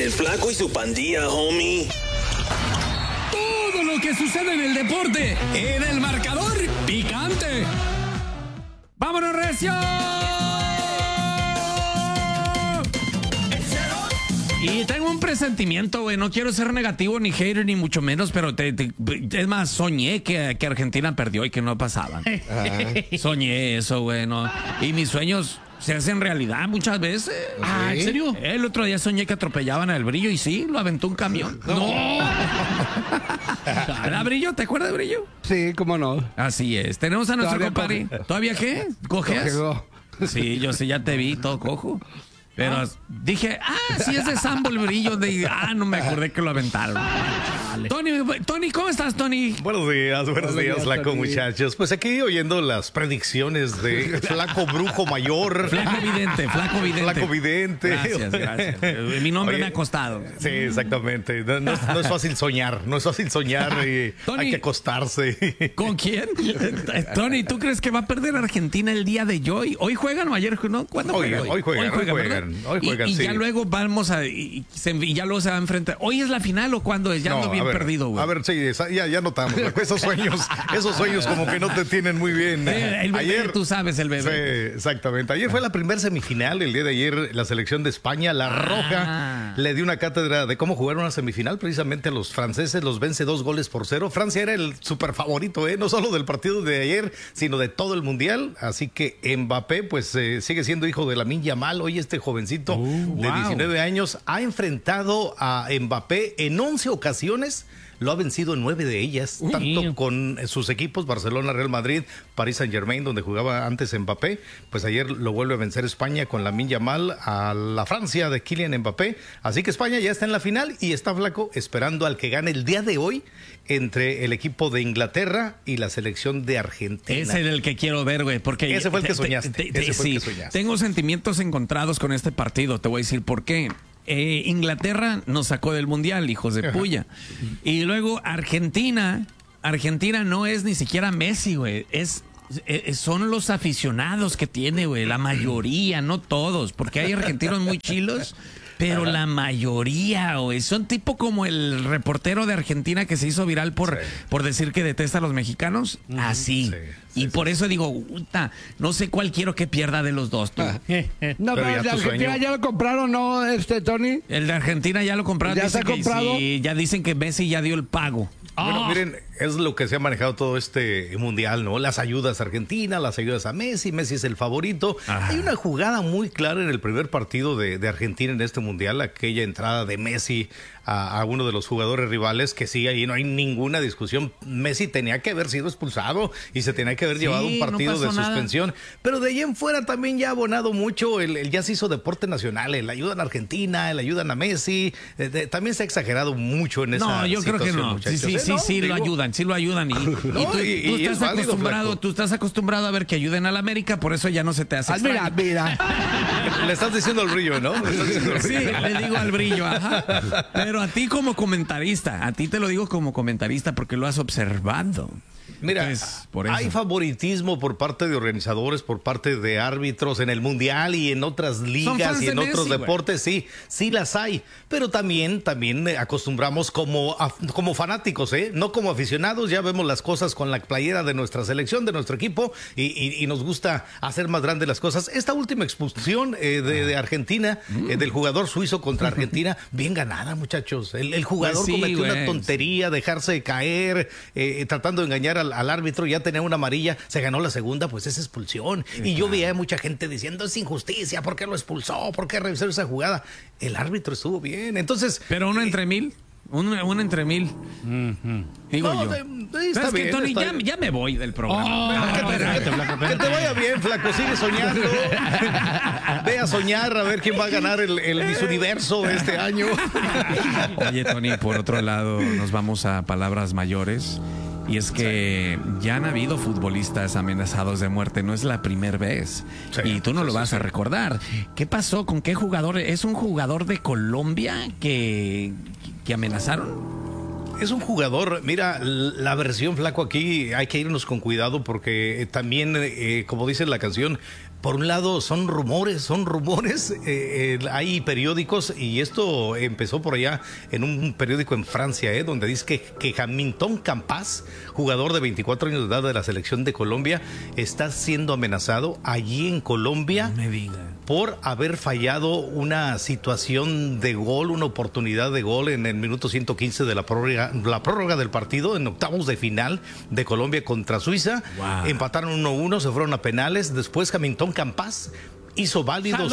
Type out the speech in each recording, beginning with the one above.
el Flaco y su pandilla, homie. Todo lo que sucede en el deporte, en el marcador picante. ¡Vámonos, recio! Y tengo un presentimiento, güey. No quiero ser negativo, ni hater, ni mucho menos, pero es más, soñé que Argentina perdió y que no pasaban. Soñé eso, güey. ¿No? Y mis sueños se hacen realidad muchas veces. Ah, ¿en serio? El otro día soñé que atropellaban al Brillo y sí, lo aventó un camión. ¡No! ¿Era Brillo? ¿Te acuerdas de Brillo? Sí, cómo no. Así es. Tenemos a nuestro compadre. ¿Todavía qué? ¿Cojeas? Sí, yo sí, ya te vi todo cojo. Pero dije, sí es de Sambo el Brillo. No me acordé que lo aventaron. Vale. Tony, ¿cómo estás, Tony? Buenos días, Flaco, muchachos. Pues aquí oyendo las predicciones de Flaco Brujo Mayor. Flaco Vidente. Gracias. Mi nombre me ha costado. Sí, exactamente. No es fácil soñar. No es fácil soñar y Tony, hay que acostarse. ¿Con quién? Tony, ¿tú crees que va a perder Argentina el día de hoy? ¿Hoy juegan o ayer? ¿No? ¿Cuándo juegan? Hoy juegan. Y sí. ya luego vamos y ya luego se va a enfrentar. ¿Hoy es la final o cuándo es? Ya ando bien perdido, güey. A ver, sí, ya notamos. Esos sueños como que no te tienen muy bien. El bebé, ayer, tú sabes, el bebé. Sí, exactamente. Ayer fue la primera semifinal. El día de ayer la selección de España, la Roja, le dio una cátedra de cómo jugar una semifinal. Precisamente a los franceses los vence 2-0. Francia era el super favorito, no solo del partido de ayer, sino de todo el mundial. Así que Mbappé, pues sigue siendo hijo de Lamine Yamal. Hoy este jovencito de 19 años ha enfrentado a Mbappé en 11 ocasiones. Lo ha vencido en 9 de ellas, tanto con sus equipos, Barcelona, Real Madrid, Paris Saint-Germain, donde jugaba antes Mbappé. Pues ayer lo vuelve a vencer España con Lamine Yamal a la Francia de Kylian Mbappé. Así que España ya está en la final y está, Flaco, esperando al que gane el día de hoy entre el equipo de Inglaterra y la selección de Argentina. Ese es el que quiero ver, güey, porque ese fue el que soñaste. Tengo sentimientos encontrados con este partido. Te voy a decir por qué. Inglaterra nos sacó del mundial, hijos de puya. Y luego Argentina no es ni siquiera Messi, güey. Son los aficionados que tiene, güey. La mayoría, no todos, porque hay argentinos muy chilos. Pero la mayoría, güey, son tipo como el reportero de Argentina que se hizo viral por decir que detesta a los mexicanos. Así. Y por eso digo, no sé cuál quiero que pierda de los dos. No, pero el de Argentina ya lo compraron, ¿no, Tony? El de Argentina ya lo compraron. ¿Ya está comprado? Sí, ya dicen que Messi ya dio el pago. Bueno, miren, es lo que se ha manejado todo este mundial, ¿no? Las ayudas a Argentina, las ayudas a Messi. Messi es el favorito. Hay una jugada muy clara en el primer partido de Argentina en este mundial, aquella entrada de Messi a uno de los jugadores rivales, que sí, ahí no hay ninguna discusión. Messi tenía que haber sido expulsado y se tenía que haber llevado un partido de suspensión. Nada. Pero de ahí en fuera también ya ha abonado mucho. Ya se hizo deporte nacional. El ayudan a Argentina, el ayudan a Messi. También se ha exagerado mucho en esa situación. No, yo creo que no. Sí, lo ayudan. Y tú estás acostumbrado a ver que ayuden a la América, por eso ya no se te hace extraño. Mira. Le estás diciendo al Brillo, ¿no? Sí, le digo al Brillo, ajá. Pero a ti como comentarista, a ti te lo digo como comentarista porque lo has observado. Mira, entonces, hay favoritismo por parte de organizadores, por parte de árbitros en el mundial y en otras ligas y en otros deportes, sí las hay, pero también acostumbramos como fanáticos, no como aficionados. Ya vemos las cosas con la playera de nuestra selección, de nuestro equipo, y nos gusta hacer más grandes las cosas. Esta última expulsión de Argentina, del jugador suizo contra Argentina, bien ganada, muchachos. El jugador cometió una tontería, dejarse caer, tratando de engañar al árbitro, ya tenía una amarilla, se ganó la segunda, pues es expulsión. Y yo veía a mucha gente diciendo, es injusticia, ¿por qué lo expulsó? ¿Por qué revisó esa jugada? El árbitro estuvo bien, entonces... Pero uno entre mil. Uno entre mil. Digo yo. Está bien, que, Tony, ya me voy del programa. Que te vaya bien, Flaco. Sigue soñando. Ve a soñar a ver quién va a ganar el Miss Universo este año. Oye, Tony, por otro lado, nos vamos a palabras mayores. Y es que ya han habido futbolistas amenazados de muerte, no es la primera vez. Y tú no lo vas a recordar. ¿Qué pasó? ¿Con qué jugador? ¿Es un jugador de Colombia que amenazaron? Es un jugador, mira, la versión, Flaco, aquí hay que irnos con cuidado porque también, como dice la canción, por un lado son rumores, hay periódicos y esto empezó por allá en un periódico en Francia, donde dice que Hamilton Campas, jugador de 24 años de edad de la selección de Colombia, está siendo amenazado allí en Colombia. No me diga. Por haber fallado una situación de gol, una oportunidad de gol en el minuto 115 de la prórroga del partido, en octavos de final de Colombia contra Suiza. Wow. Empataron 1-1, se fueron a penales. Después Hamilton Campas hizo válido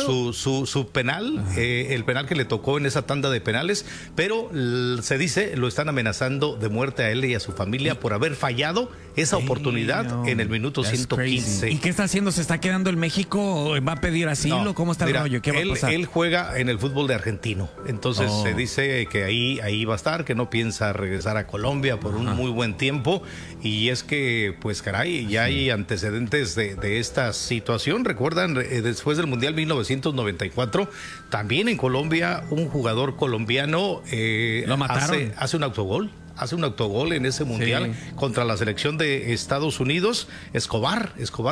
su penal, el penal que le tocó en esa tanda de penales, pero se dice, lo están amenazando de muerte a él y a su familia por haber fallado esa oportunidad en el minuto 115. Crazy. ¿Y qué está haciendo? ¿Se está quedando en México? ¿Va a pedir asilo? No, ¿Cómo está el rollo? ¿Qué va a pasar? Él juega en el fútbol de Argentino, entonces se dice que ahí va a estar, que no piensa regresar a Colombia por un muy buen tiempo, y es que, pues caray, ya hay antecedentes de esta situación. Recuerdan, después del Mundial 1994, también en Colombia, un jugador colombiano lo mataron. hace un autogol. Hace un autogol en ese mundial contra la selección de Estados Unidos. Escobar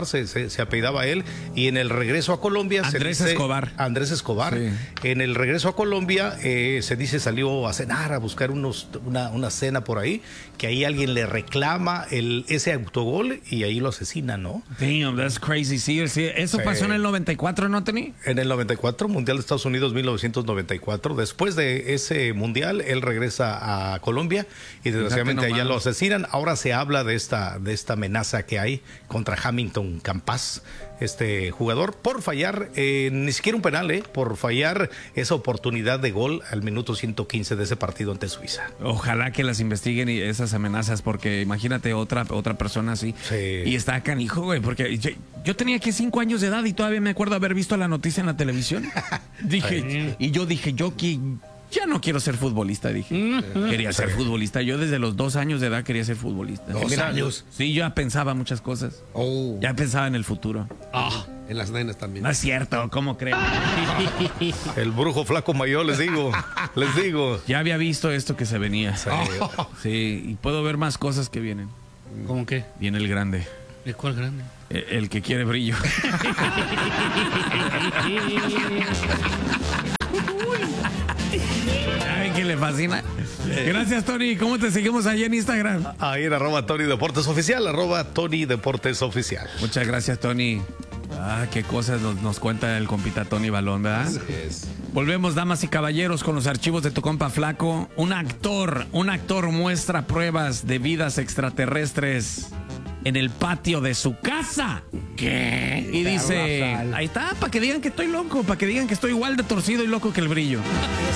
se apellidaba él, y en el regreso a Colombia Andrés Escobar. Sí. En el regreso a Colombia se dice salió a cenar, a buscar una cena por ahí, que ahí alguien le reclama ese autogol y ahí lo asesina, ¿no? Damn, that's crazy. Sí, eso pasó en el 94, ¿no, Tony? En el 94, Mundial de Estados Unidos 1994. Después de ese mundial, él regresa a Colombia y desgraciadamente allá lo asesinan. Ahora se habla de esta amenaza que hay contra Hamilton Campas, este jugador, por fallar ni siquiera un penal, por fallar esa oportunidad de gol al minuto 115 de ese partido ante Suiza. Ojalá que las investiguen y esas amenazas, porque imagínate otra persona así. Sí. Y está canijo, güey, porque yo tenía aquí 5 años de edad y todavía me acuerdo haber visto la noticia en la televisión. Ya no quiero ser futbolista, dije. Quería ser futbolista. Yo desde los 2 años de edad quería ser futbolista. ¿2 años? Sí, yo ya pensaba muchas cosas. Oh. Ya pensaba en el futuro. En las nenas también. No es cierto, ¿cómo creen? El brujo flaco mayor, les digo. Ya había visto esto que se venía. Sí, y puedo ver más cosas que vienen. ¿Cómo qué? Viene el grande. ¿El cuál grande? El que quiere brillo. ¿Saben qué le fascina? Gracias, Tony. ¿Cómo te seguimos ahí en Instagram? Ahí en @TonyDeportesOficial, @TonyDeportesOficial. Muchas gracias, Tony. Qué cosas nos cuenta el compita Tony Balón, ¿verdad? Así es. Volvemos, damas y caballeros, con los archivos de tu compa Flaco. Un actor muestra pruebas de vidas extraterrestres en el patio de su casa. ¿Qué? Y dice, ahí está, para que digan que estoy loco, para que digan que estoy igual de torcido y loco que el brillo.